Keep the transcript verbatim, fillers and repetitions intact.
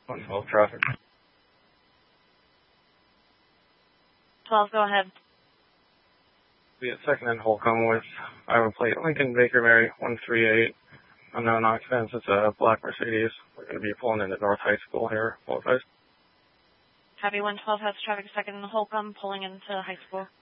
one twelve traffic. twelve, go ahead. Be at second and Holcomb with Iowa plate Lincoln Baker Mary one three eight. Unknown occupants. It's a black Mercedes. We're going to be pulling into North High School here. Apologize. Copy one twelve has traffic second and Holcomb pulling into High School.